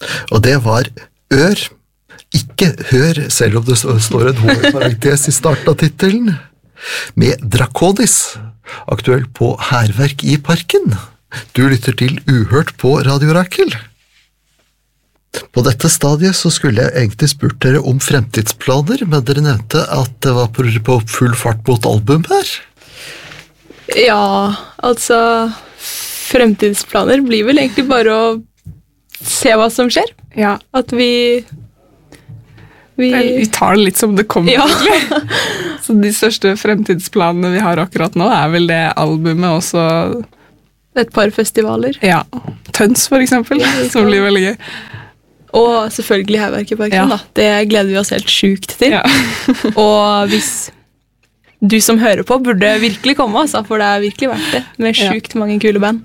Og det var Ør, ikke Hør, selv om det står en H-parentes i starten av titelen, med Draconis, aktuell på Hærverk i parken. Du lytter til Uhørt på Radio Rakel. På dette stadiet så skulle jeg egentlig spurt dere om fremtidsplaner, men dere nevnte at det var på full fart mot album her. Ja, altså fremtidsplaner blir vel egentlig bare å se hva som skjer. Ja. At vi tar det litt som det kommer. Ja. Så de største fremtidsplanene vi har akkurat nå er vel det albumet også. Et par festivaler. Ja, Tøns for eksempel, som blir veldig gøy. Og selvfølgelig Hærverk i parken, da. Det gleder vi oss helt sjukt til. Ja. Og hvis du som hører på burde virkelig komme, altså, for det er virkelig verdt det, med sjukt mange kule band.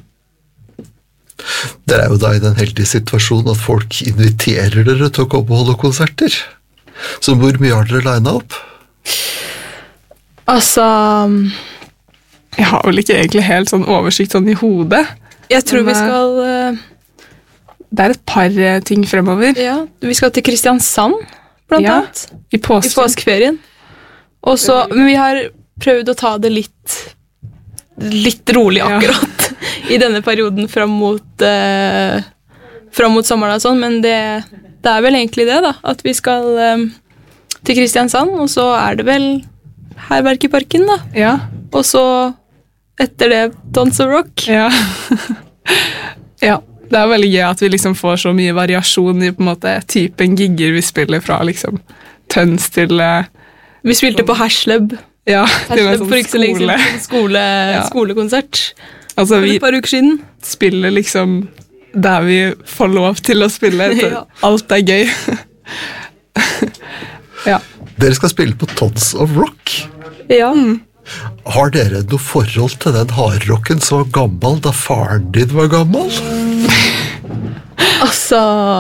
Dere er jo da i den heldige situasjonen at folk inviterer dere til å komme og holde konserter. Så hvor mye har dere linet opp? Altså... Jeg har vel ikke egentlig helt sånn oversikt sånn i hodet. Jeg tror vi skal... Det er et par ting fremover. Ja, vi skal til Kristiansand, blant annet. I påskeferien. Og så, men vi har prøvd å ta det litt rolig akkurat i denne perioden fram mot sommeren og sånn, men det er vel egentlig det da, at vi skal til Kristiansand, og så er det vel Hærverk i parken da. Ja. Og så etter det Tons of Rock. Ja. Ja. Det er veldig gøy at vi liksom får så mye variasjon i på en måte typen gigger vi spiller fra liksom Tøns til... Vi spilte på Hersleb. Ja, til en sånn skolekonsert. Altså for et par uker siden. Spiller liksom der vi får lov til å spille. Alt er gøy. Ja. Dere skal spille på Tons of Rock. Ja. Har dere noe forhold til den hardrocken som var gammel da faren din var gammel? Altså...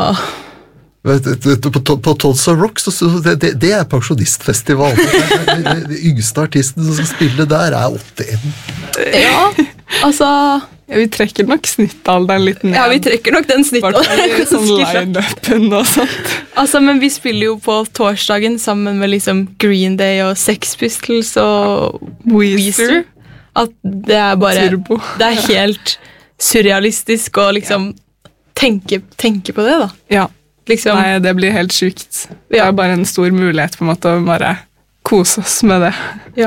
På Tons of Rock, det er pensjonistfestival. Den yngste artisten som skal spille der er 81. Ja, altså... Ja, vi trekker nok snittalderen litt ned. Ja, vi trekker nok den snittalderen. Sånn line-upen og sånt. Altså, men vi spiller jo på torsdagen sammen med liksom Green Day og Sex Pistols og Weezer. At det er bare... Turbo. Det er helt surrealistisk å liksom tenke på det, da. Ja. Liksom. Nei, det blir helt sykt. Det er bare en stor mulighet på en måte å bare kose oss med det. Ja.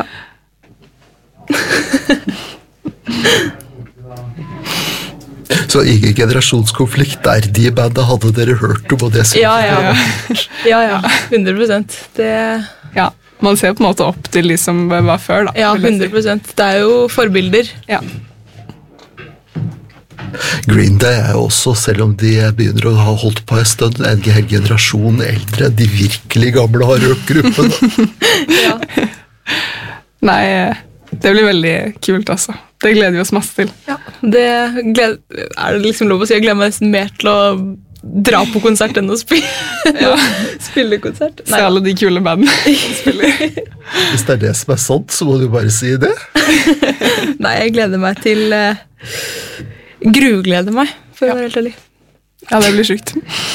Så ingen generasjonskonflikt der. De bandet hadde dere hørt om, og det synes Ja, 100%. Det... Ja, man ser på en måte opp til de som var før, da. Ja, 100%. Det er jo forbilder. Ja. Green Day er jo også, selv om de begynner å ha holdt på en stund, en hel generasjon eldre, de virkelig gamle har rock-gruppen. Ja. Nei, det blir veldig kult, altså. Det gleder vi oss masse til. Ja, er det liksom lov å si, jeg gleder meg nesten mer til å dra på konsert enn å spille konsert. Se alle de kule bandene spiller. Hvis det er det som er sant, så må du bare si det. Nei, jeg gleder meg til... Grugleder meg, for å være helt ærlig. Ja, det blir sykt.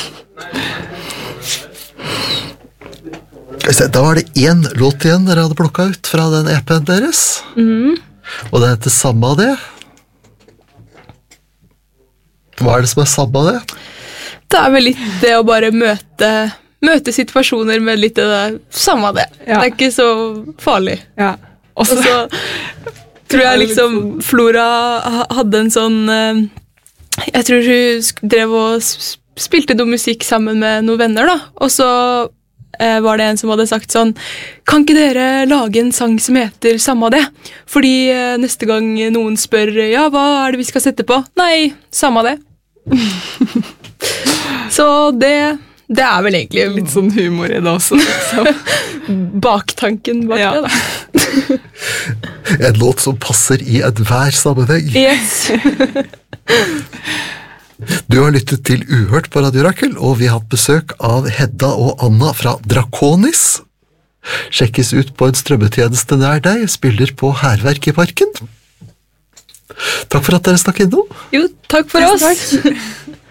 Da var det én låt igjen dere hadde plukket ut fra den EP-en deres. Og det heter Samme av det. Hva er det som er samme av det? Det er vel litt det å bare møte situasjoner med litt det der, samme av det. Ja. Det er ikke så farlig. Ja. Og så tror jeg liksom Flora hadde en sånn jeg tror hun drev og spilte noe musikk sammen med noen venner da, og så var det en som hadde sagt sånn, kan ikke dere lage en sang som heter Samme av det? Fordi neste gang noen spør, ja, hva er det vi skal sette på? Nei, samme av det. Så det er vel egentlig litt sånn humor i det også. Baktanken bak det da. En låt som passer i enhver sammenheng. Yes. Du har lyttet til Uhørt på Radio Rakel, og vi har hatt besøk av Hedda og Anna fra Draconis. Sjekkes ut på en strømmetjeneste nær deg, spiller på Hærverk i parken. Takk for at dere stakk innom. Jo, takk for oss. Takk.